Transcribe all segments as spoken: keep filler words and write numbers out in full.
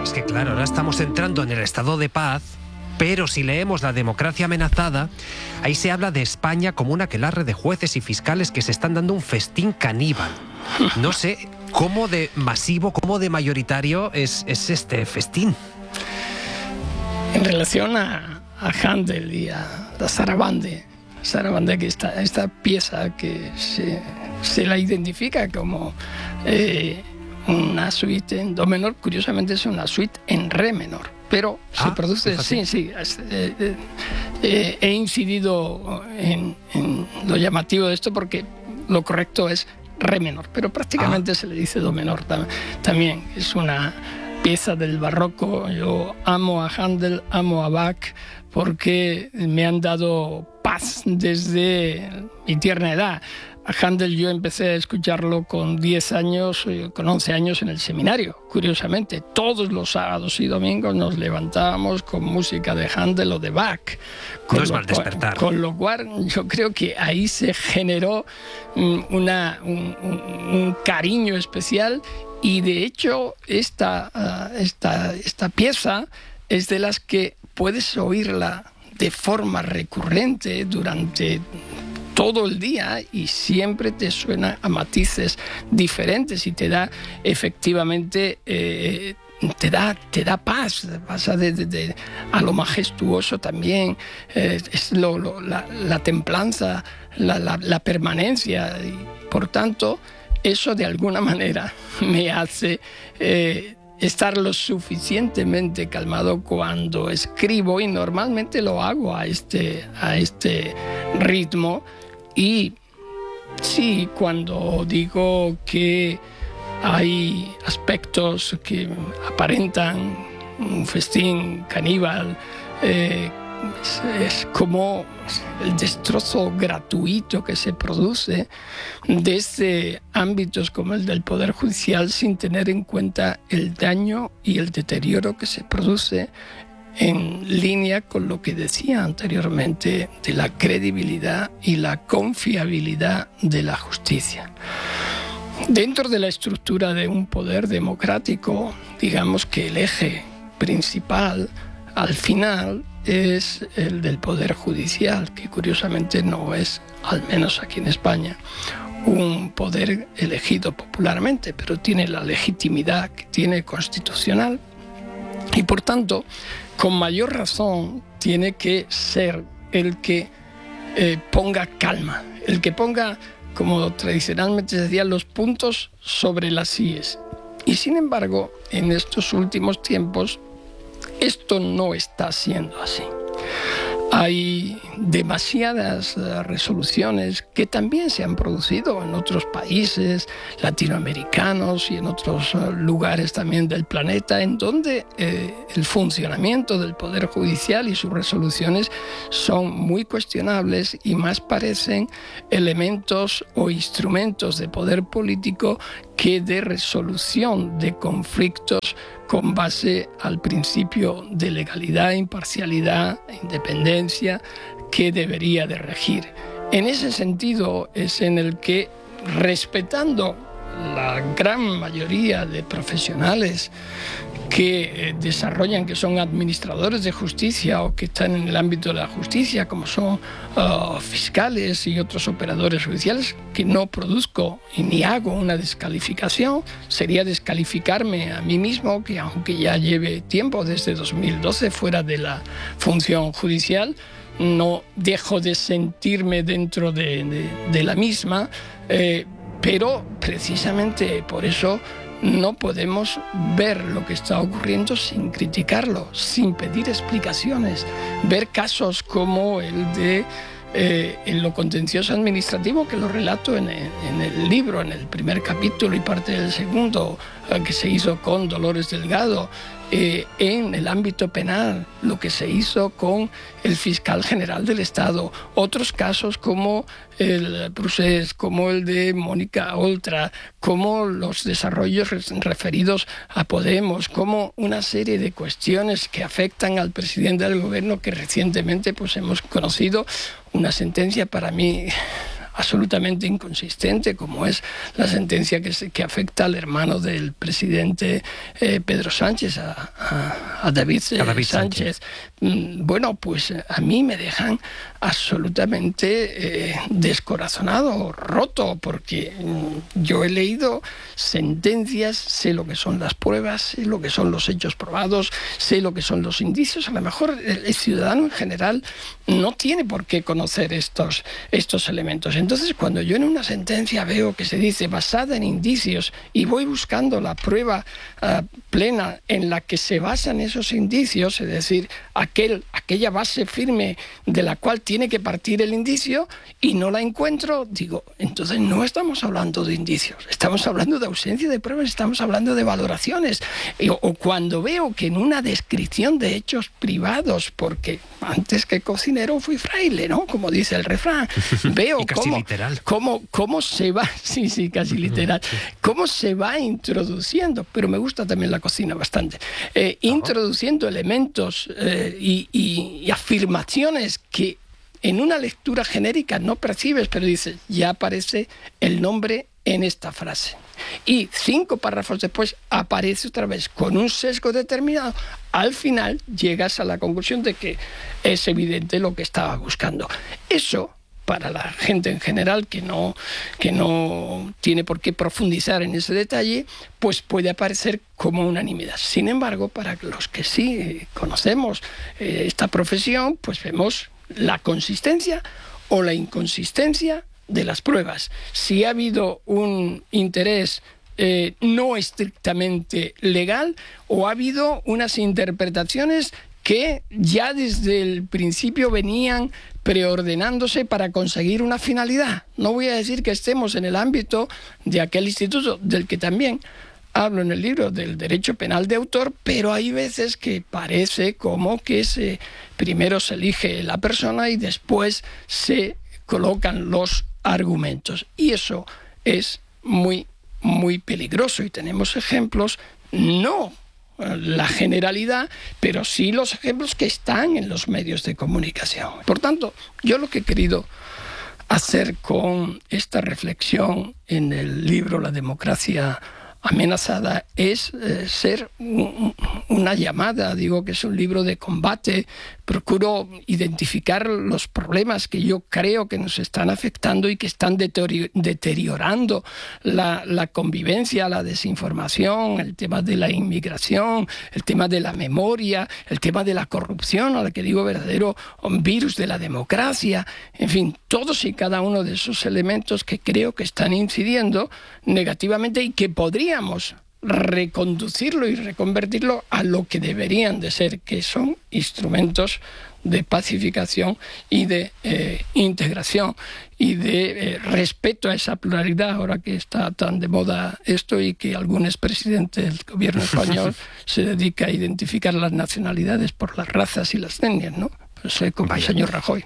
Es que claro, ahora estamos entrando en el estado de paz, pero si leemos La democracia amenazada, ahí se habla de España como un aquelarre de jueces y fiscales que se están dando un festín caníbal. No sé cómo de masivo, cómo de mayoritario es, es este festín. En relación a, a Händel y a la Sarabande, Sarabande, que esta, esta pieza que se, se la identifica como eh, una suite en do menor, curiosamente es una suite en re menor, pero ah, se produce, sí, sí, es, eh, eh, eh, he incidido en, en lo llamativo de esto porque lo correcto es re menor, pero prácticamente ah. se le dice do menor tam, también, es una pieza del barroco. Yo amo a Händel, amo a Bach, porque me han dado paz desde mi tierna edad. A Händel yo empecé a escucharlo con diez años, con once años en el seminario, curiosamente. Todos los sábados y domingos nos levantábamos con música de Händel o de Bach. No es mal despertar. Con lo cual yo creo que ahí se generó una, un, un, un cariño especial. Y de hecho, esta, uh, esta, esta pieza es de las que puedes oírla de forma recurrente durante todo el día y siempre te suena a matices diferentes y te da efectivamente... Eh, Te da, te da paz, pasa de, de, de, a lo majestuoso también, eh, es lo, lo, la, la templanza, la, la, la permanencia. Y por tanto, eso de alguna manera me hace eh, estar lo suficientemente calmado cuando escribo, y normalmente lo hago a este, a este ritmo. Y sí, cuando digo que hay aspectos que aparentan un festín caníbal, eh, es, es como el destrozo gratuito que se produce desde ámbitos como el del Poder Judicial sin tener en cuenta el daño y el deterioro que se produce en línea con lo que decía anteriormente de la credibilidad y la confiabilidad de la justicia. Dentro de la estructura de un poder democrático, digamos que el eje principal, al final, es el del poder judicial, que curiosamente no es, al menos aquí en España, un poder elegido popularmente, pero tiene la legitimidad que tiene constitucional y, por tanto, con mayor razón, tiene que ser el que eh, ponga calma, el que ponga, como tradicionalmente se decía, los puntos sobre las íes. Y sin embargo, en estos últimos tiempos, esto no está siendo así. Hay demasiadas resoluciones que también se han producido en otros países latinoamericanos y en otros lugares también del planeta, en donde eh, el funcionamiento del Poder Judicial y sus resoluciones son muy cuestionables y más parecen elementos o instrumentos de poder político que de resolución de conflictos con base al principio de legalidad, imparcialidad e independencia que debería de regir. En ese sentido es en el que, respetando la gran mayoría de profesionales que eh, desarrollan, que son administradores de justicia o que están en el ámbito de la justicia, como son uh, fiscales y otros operadores judiciales, que no produzco y ni hago una descalificación, sería descalificarme a mí mismo, que aunque ya lleve tiempo, desde dos mil doce, fuera de la función judicial, no dejo de sentirme dentro de, de, de la misma, eh, pero precisamente por eso no podemos ver lo que está ocurriendo sin criticarlo, sin pedir explicaciones. Ver casos como el de eh, en lo contencioso administrativo, que lo relato en el, en el libro, en el primer capítulo y parte del segundo, eh, que se hizo con Dolores Delgado. Eh, en el ámbito penal, lo que se hizo con el fiscal general del Estado, otros casos como el Procés, como el de Mónica Oltra, como los desarrollos referidos a Podemos, como una serie de cuestiones que afectan al presidente del gobierno, que recientemente pues hemos conocido una sentencia para mí absolutamente inconsistente, como es la sentencia que, se, que afecta al hermano del presidente eh, Pedro Sánchez, a, a, a David, eh, a David Sánchez. Sánchez. Bueno, pues a mí me dejan absolutamente eh, descorazonado, roto, porque yo he leído sentencias, sé lo que son las pruebas, sé lo que son los hechos probados, sé lo que son los indicios. A lo mejor el, el ciudadano en general no tiene por qué conocer estos, estos elementos. Entonces, cuando yo en una sentencia veo que se dice basada en indicios y voy buscando la prueba uh, plena en la que se basan esos indicios, es decir, aquel, aquella base firme de la cual tiene que partir el indicio, y no la encuentro, digo, entonces no estamos hablando de indicios, estamos hablando de ausencia de pruebas, estamos hablando de valoraciones. O, o cuando veo que en una descripción de hechos privados, porque antes que cocinero fui fraile, ¿no? Como dice el refrán, veo y casi cómo, literal. Cómo, cómo se va, sí, sí, casi literal, cómo se va introduciendo, pero me gusta también la cocina bastante, eh, introduciendo elementos eh, y, y, y afirmaciones que en una lectura genérica no percibes, pero dices, ya aparece el nombre en esta frase. Y cinco párrafos después aparece otra vez con un sesgo determinado. Al final llegas a la conclusión de que es evidente lo que estaba buscando. Eso, para la gente en general que no, que no tiene por qué profundizar en ese detalle, pues puede aparecer como unanimidad. Sin embargo, para los que sí conocemos eh, esta profesión, pues vemos la consistencia o la inconsistencia de las pruebas. Si ha habido un interés eh, no estrictamente legal, o ha habido unas interpretaciones que ya desde el principio venían preordenándose para conseguir una finalidad. No voy a decir que estemos en el ámbito de aquel instituto del que también hablo en el libro, del derecho penal de autor, pero hay veces que parece como que se, primero se elige la persona y después se colocan los argumentos. Y eso es muy, muy peligroso. Y tenemos ejemplos, no la generalidad, pero sí los ejemplos que están en los medios de comunicación. Por tanto, yo lo que he querido hacer con esta reflexión en el libro La democracia amenazada es eh, ser un, una llamada, digo que es un libro de combate. Procuro identificar los problemas que yo creo que nos están afectando y que están deteriorando la, la convivencia, la desinformación, el tema de la inmigración, el tema de la memoria, el tema de la corrupción, a la que digo verdadero virus de la democracia, en fin, todos y cada uno de esos elementos que creo que están incidiendo negativamente y que podríamos reconducirlo y reconvertirlo a lo que deberían de ser, que son instrumentos de pacificación y de eh, integración y de eh, respeto a esa pluralidad, ahora que está tan de moda esto y que algún expresidente del gobierno español se dedica a identificar las nacionalidades por las razas y las etnias, ¿no? Pues, eh, como Vaya. el señor Rajoy.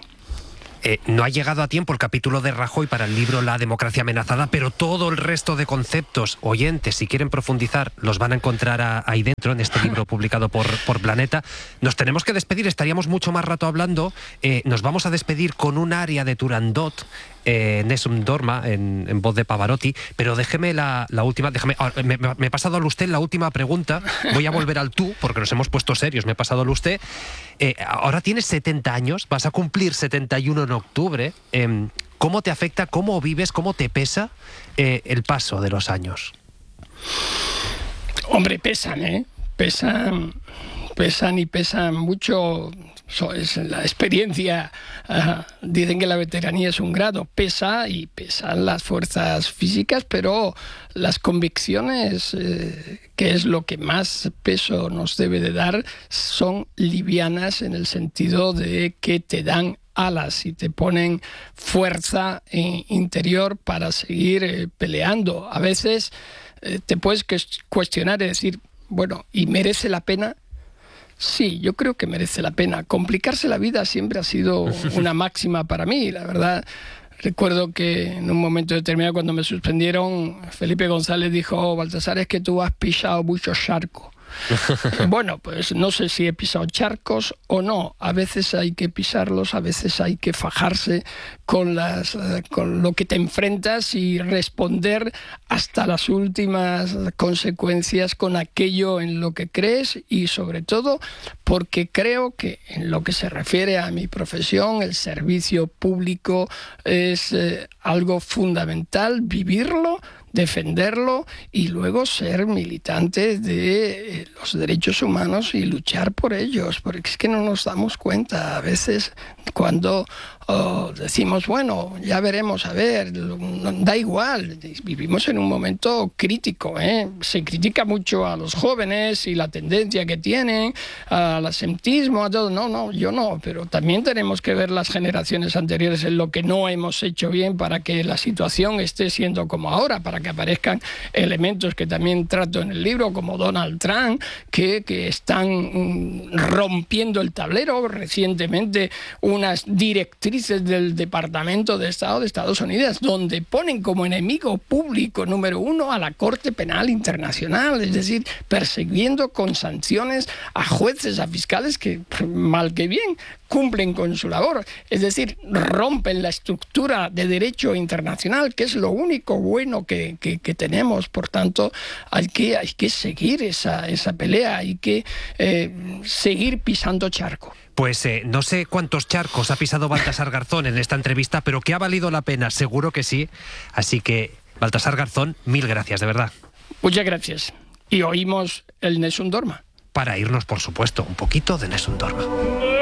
Eh, no ha llegado a tiempo el capítulo de Rajoy para el libro La democracia amenazada, pero todo el resto de conceptos, oyentes, si quieren profundizar, los van a encontrar a, ahí dentro, en este libro publicado por, por Planeta. Nos tenemos que despedir, estaríamos mucho más rato hablando. Eh, nos vamos a despedir con un aria de Turandot, eh, Nessun Dorma, en, en voz de Pavarotti, pero déjeme la, la última, déjame, me, me he pasado al usted la última pregunta, voy a volver al tú, porque nos hemos puesto serios, me he pasado al usted. Eh, ahora tienes setenta años, vas a cumplir setenta y uno en octubre. Eh, ¿Cómo te afecta, cómo vives, cómo te pesa eh, el paso de los años? Hombre, pesan, ¿eh? Pesan, pesan y pesan mucho. So, es la experiencia. Uh, dicen que la veteranía es un grado. Pesa y pesan las fuerzas físicas, pero las convicciones, eh, que es lo que más peso nos debe de dar, son livianas en el sentido de que te dan alas y te ponen fuerza eh, interior para seguir eh, peleando. A veces eh, te puedes cuestionar y decir, bueno, ¿y merece la pena? Sí, yo creo que merece la pena. Complicarse la vida siempre ha sido una máxima para mí, la verdad. Recuerdo que en un momento determinado, cuando me suspendieron, Felipe González dijo, oh, Baltasar, es que tú has pisado mucho charco. Bueno, pues no sé si he pisado charcos o no. A veces hay que pisarlos, a veces hay que fajarse con, las, con lo que te enfrentas y responder hasta las últimas consecuencias con aquello en lo que crees, y sobre todo porque creo que en lo que se refiere a mi profesión, el servicio público es eh, algo fundamental, vivirlo, defenderlo y luego ser militante de los derechos humanos y luchar por ellos, porque es que no nos damos cuenta a veces cuando oh, decimos, bueno, ya veremos, a ver, da igual, vivimos en un momento crítico, ¿eh? Se critica mucho a los jóvenes y la tendencia que tienen, al asentismo, a todo, no, no, yo no, pero también tenemos que ver las generaciones anteriores en lo que no hemos hecho bien para que la situación esté siendo como ahora, para que aparezcan elementos que también trato en el libro, como Donald Trump, que, que están rompiendo el tablero. Recientemente unas directrices del Departamento de Estado de Estados Unidos, donde ponen como enemigo público número uno a la Corte Penal Internacional, es decir, persiguiendo con sanciones a jueces, a fiscales que, mal que bien, cumplen con su labor, es decir, rompen la estructura de derecho internacional, que es lo único bueno que, que, que tenemos. Por tanto, hay que, hay que seguir esa, esa pelea, hay que eh, seguir pisando charco. Pues eh, no sé cuántos charcos ha pisado Baltasar Garzón en esta entrevista, pero que ha valido la pena, seguro que sí. Así que, Baltasar Garzón, mil gracias, de verdad. Muchas gracias. Y oímos el Nessun Dorma. Para irnos, por supuesto, un poquito de Nessun Dorma.